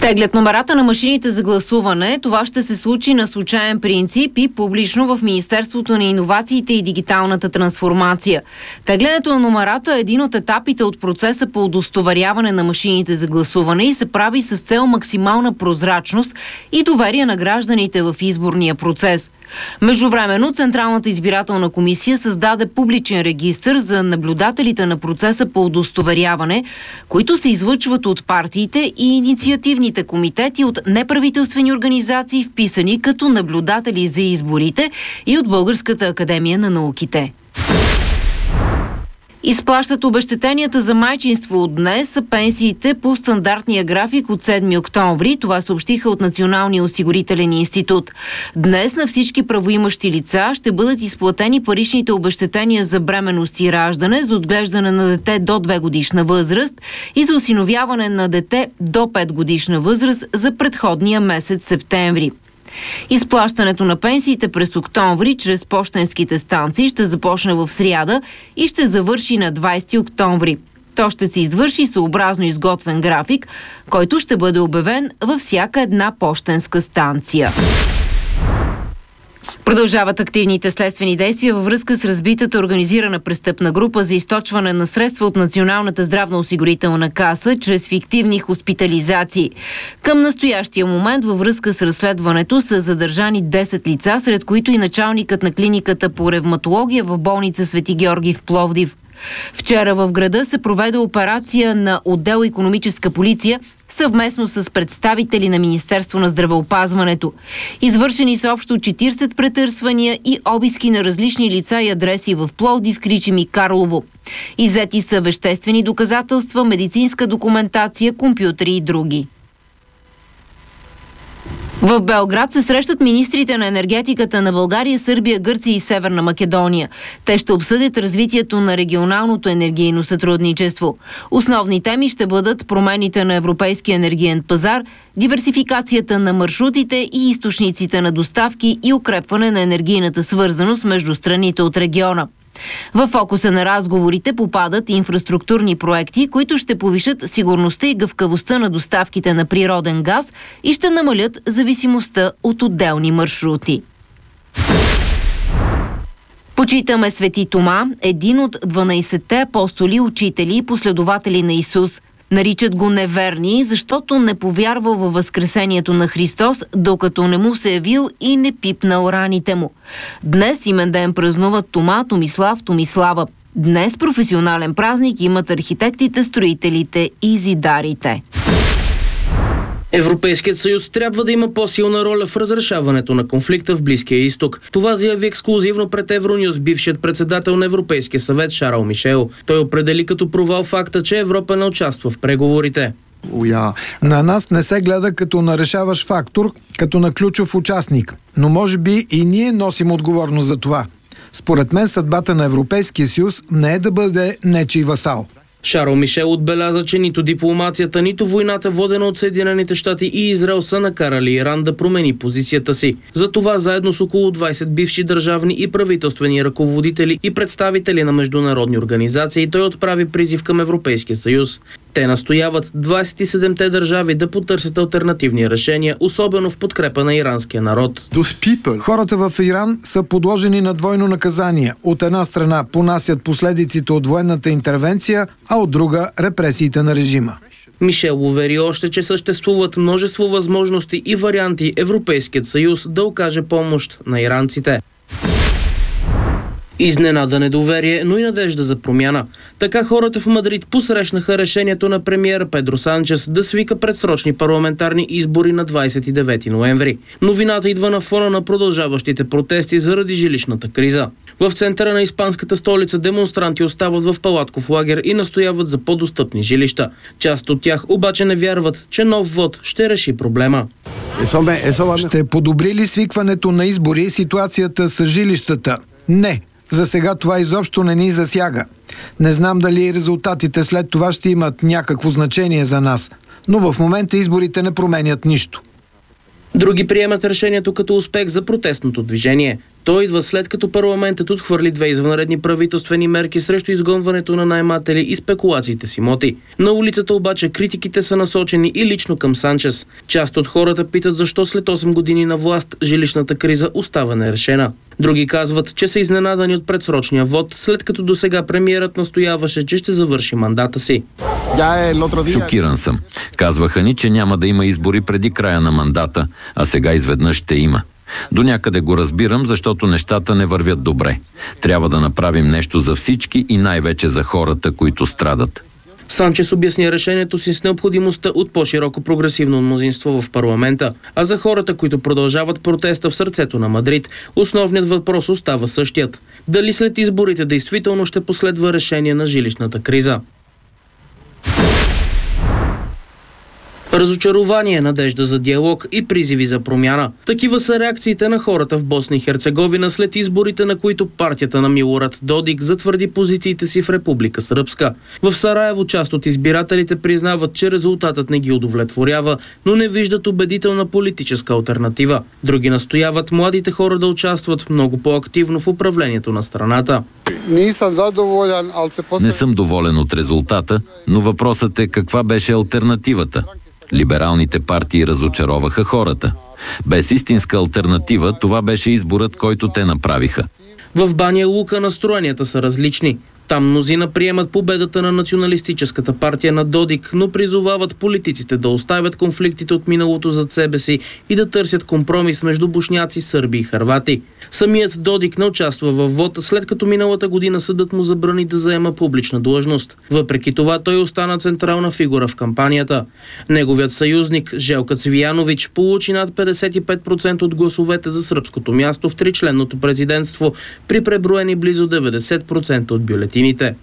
Теглят номерата на машините за гласуване. Това ще се случи на случаен принцип и публично в Министерството на иновациите и дигиталната трансформация. Теглянето на номерата е един от етапите от процеса по удостоверяване на машините за гласуване и се прави с цел максимална прозрачност и доверие на гражданите в изборния процес. Междувременно Централната избирателна комисия създаде публичен регистър за наблюдателите на процеса по удостоверяване, които се излъчват от партиите и инициативните комитети от неправителствени организации, вписани като наблюдатели за изборите, и от Българската академия на науките. Изплащат обезщетенията за майчинство от днес са пенсиите по стандартния график от 7 октомври. Това съобщиха от Националния осигурителен институт. Днес на всички правоимащи лица ще бъдат изплатени паричните обезщетения за бременност и раждане, за отглеждане на дете до 2 годишна възраст и за осиновяване на дете до 5 годишна възраст за предходния месец септември. Изплащането на пенсиите през октомври чрез пощенските станции ще започне в сряда и ще завърши на 20 октомври. То ще се извърши съобразно изготвен график, който ще бъде обявен във всяка една пощенска станция. Продължават активните следствени действия във връзка с разбитата организирана престъпна група за източване на средства от Националната здравноосигурителна каса чрез фиктивни хоспитализации. Към настоящия момент във връзка с разследването са задържани 10 лица, сред които и началникът на клиниката по ревматология в болница Свети Георги в Пловдив. Вчера в града се проведе операция на отдел икономическа полиция съвместно с представители на Министерство на здравеопазването. Извършени са общо 40 претърсвания и обиски на различни лица и адреси в Пловдив, Кричим и Карлово. Иззети са веществени доказателства, медицинска документация, компютри и други. В Белград се срещат министрите на енергетиката на България, Сърбия, Гърция и Северна Македония. Те ще обсъдят развитието на регионалното енергийно сътрудничество. Основни теми ще бъдат промените на европейския енергиен пазар, диверсификацията на маршрутите и източниците на доставки и укрепване на енергийната свързаност между страните от региона. В фокуса на разговорите попадат инфраструктурни проекти, които ще повишат сигурността и гъвкавостта на доставките на природен газ и ще намалят зависимостта от отделни маршрути. Почитаме Свети Тома, един от 12-те апостоли, учители и последователи на Исус. Наричат го неверни, защото не повярвал във възкресението на Христос, докато не му се явил и не пипнал раните му. Днес имен ден празнуват Тома, Томислав, Томислава. Днес професионален празник имат архитектите, строителите и зидарите. Европейският съюз трябва да има по-силна роля в разрешаването на конфликта в Близкия изток. Това заяви ексклузивно пред Евронюс бившият председател на Европейския съвет Шарл Мишел. Той определи като провал факта, че Европа не участва в преговорите. На нас не се гледа като на решаващ фактор, като на ключов участник. Но може би и ние носим отговорност за това. Според мен съдбата на Европейския съюз не е да бъде нечий васал. Шарл Мишел отбеляза, че нито дипломацията, нито войната, водена от Съединените щати и Израел, са накарали Иран да промени позицията си. Затова заедно с около 20 бивши държавни и правителствени ръководители и представители на международни организации, той отправи призив към Европейския съюз. Те настояват 27-те държави да потърсят алтернативни решения, особено в подкрепа на иранския народ. Хората в Иран са подложени на двойно наказание. От една страна понасят последиците от военната интервенция, а от друга репресиите на режима. Мишел увери още, че съществуват множество възможности и варианти Европейският съюз да окаже помощ на иранците. Изненада, недоверие, но и надежда за промяна. Така хората в Мадрид посрещнаха решението на премиера Педро Санчес да свика предсрочни парламентарни избори на 29 ноември. Новината идва на фона на продължаващите протести заради жилищната криза. В центъра на испанската столица демонстранти остават в палатков лагер и настояват за по-достъпни жилища. Част от тях обаче не вярват, че нов вод ще реши проблема. Ще подобри ли свикването на избори ситуацията с жилищата? Не. За сега това изобщо не ни засяга. Не знам дали резултатите след това ще имат някакво значение за нас, но в момента изборите не променят нищо. Други приемат решението като успех за протестното движение. Той идва след като парламентът отхвърли 2 извънредни правителствени мерки срещу изгонването на наематели и спекулациите с имоти. На улицата обаче критиките са насочени и лично към Санчес. Част от хората питат защо след 8 години на власт жилищната криза остава нерешена. Други казват, че са изненадани от предсрочния вод, след като досега премиерът настояваше, че ще завърши мандата си. Шокиран съм. Казваха ни, че няма да има избори преди края на мандата, а сега изведнъж ще има. До някъде го разбирам, защото нещата не вървят добре. Трябва да направим нещо за всички и най-вече за хората, които страдат. Санчес обясни решението си с необходимостта от по-широко прогресивно мнозинство в парламента. А за хората, които продължават протеста в сърцето на Мадрид, основният въпрос остава същият. Дали след изборите действително ще последва решение на жилищната криза? Разочарование, надежда за диалог и призиви за промяна. Такива са реакциите на хората в Босна и Херцеговина след изборите, на които партията на Милорад Додик затвърди позициите си в Република Сръбска. В Сараево част от избирателите признават, че резултатът не ги удовлетворява, но не виждат убедителна политическа алтернатива. Други настояват младите хора да участват много по-активно в управлението на страната. Не съм доволен от резултата, но въпросът е каква беше алтернативата. Либералните партии разочароваха хората. Без истинска алтернатива, това беше изборът, който те направиха. В Баня Лука настроенията са различни. Там мнозина приемат победата на националистическата партия на Додик, но призовават политиците да оставят конфликтите от миналото зад себе си и да търсят компромис между бошняци, сърби и хървати. Самият Додик не участва във вод, след като миналата година съдът му забрани да заема публична длъжност. Въпреки това той остана централна фигура в кампанията. Неговият съюзник Желка Цвиянович получи над 55% от гласовете за сръбското място в тричленното президентство при преброени близо 90% от бюлетините.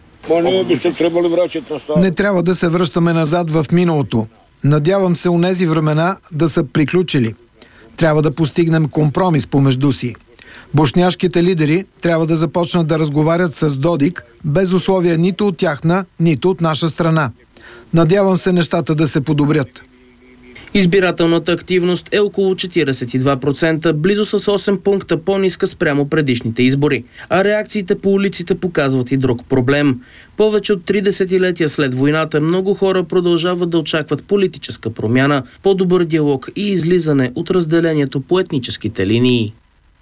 Не трябва да се връщаме назад в миналото. Надявам се онези времена да са приключили. Трябва да постигнем компромис помежду си. Бошняшките лидери трябва да започнат да разговарят с Додик без условия нито от тяхна, нито от наша страна. Надявам се нещата да се подобрят. Избирателната активност е около 42%, близо с 8 пункта по-ниска спрямо предишните избори. А реакциите по улиците показват и друг проблем. Повече от 3 десетилетия след войната много хора продължават да очакват политическа промяна, по-добър диалог и излизане от разделението по етническите линии.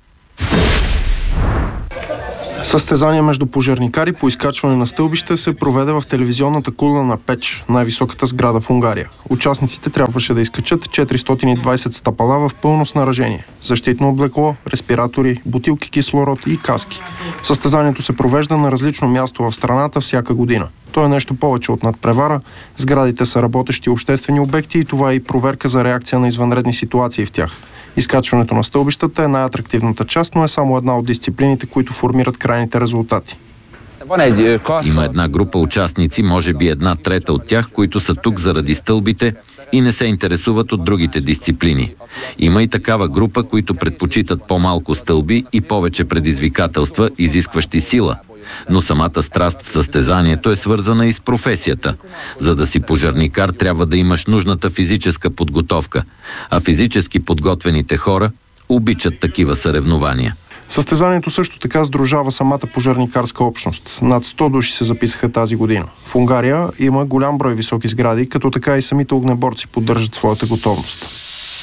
Състезание между пожарникари по изкачване на стълбище се проведе в телевизионната кула на Печ, най-високата сграда в Унгария. Участниците трябваше да изкачат 420 стъпала в пълно снаряжение. Защитно облекло, респиратори, бутилки кислород и каски. Състезанието се провежда на различно място в страната всяка година. То е нещо повече от надпревара. Сградите са работещи обществени обекти и това е и проверка за реакция на извънредни ситуации в тях. Изкачването на стълбищата е най-атрактивната част, но е само една от дисциплините, които формират крайните резултати. Има една група участници, може би 1/3 от тях, които са тук заради стълбите и не се интересуват от другите дисциплини. Има и такава група, които предпочитат по-малко стълби и повече предизвикателства, изискващи сила. Но самата страст в състезанието е свързана и с професията. За да си пожарникар, трябва да имаш нужната физическа подготовка, а физически подготвените хора обичат такива съревнования. Състезанието също така сдружава самата пожарникарска общност. Над 100 души се записаха тази година. В Унгария има голям брой високи сгради, като така и самите огнеборци поддържат своята готовност.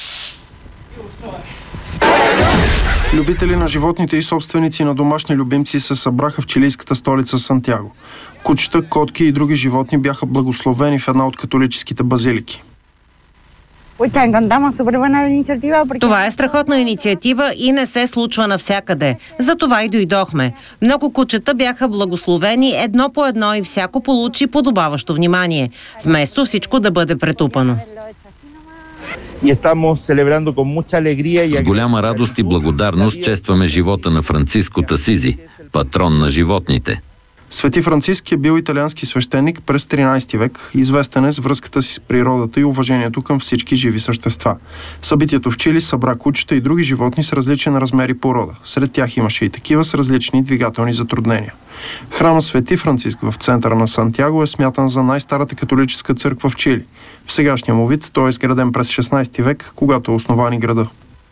Любители на животните и собственици на домашни любимци се събраха в чилийската столица Сантяго. Кучета, котки и други животни бяха благословени в една от католическите базилики. Това е страхотна инициатива и не се случва навсякъде. Затова и дойдохме. Много кучета бяха благословени едно по едно и всяко получи подобаващо внимание, вместо всичко да бъде претупано. С голяма радост и благодарност честваме живота на Франциско Асизи, патрон на животните. Свети Франциск е бил италиански свещеник през 13 век, известен е с връзката си с природата и уважението към всички живи същества. Събитието в Чили събра кучета и други животни с различен размер и порода. Сред тях имаше и такива с различни двигателни затруднения. Храма Свети Франциск в центъра на Сантяго е смятан за най-старата католическа църква в Чили. В сегашния му вид той е изграден през 16 век, когато е основан и града.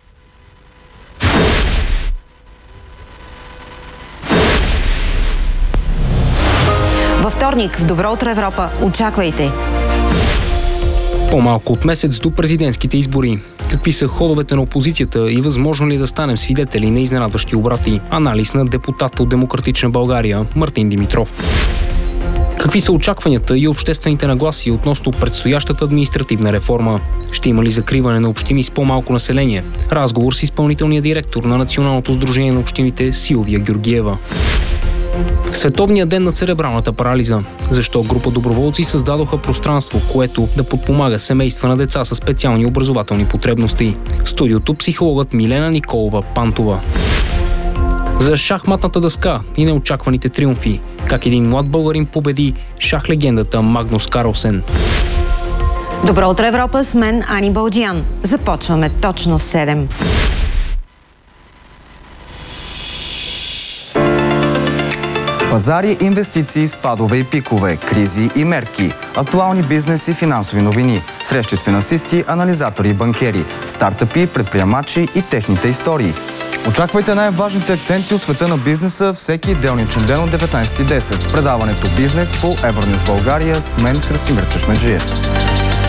Във вторник в Добро утро Европа очаквайте! По-малко от месец до президентските избори. Какви са ходовете на опозицията и възможно ли да станем свидетели на изненадващи обрати? Анализ на депутата от Демократична България Мартин Димитров. Какви са очакванията и обществените нагласи относно предстоящата административна реформа? Ще има ли закриване на общини с по-малко население? Разговор с изпълнителния директор на Националното сдружение на общините Силвия Георгиева. Световният ден на церебралната парализа. Защо група доброволци създадоха пространство, което да подпомага семейства на деца със специални образователни потребности? В студиото психологът Милена Николова-Пантова. За шахматната дъска и неочакваните триумфи. Как един млад българин победи шах-легендата Магнус Карлсен. Добро утро Европа, с мен Ани Балджиян. Започваме точно в 7. Пазари, инвестиции, спадове и пикове, кризи и мерки, актуални бизнес и финансови новини, срещи с финансисти, анализатори и банкери, стартъпи, предприемачи и техните истории. Очаквайте най-важните акценти от света на бизнеса всеки делничен ден от 19:10 в предаването Бизнес по Евронюс България с мен Красимир Чешмеджиев.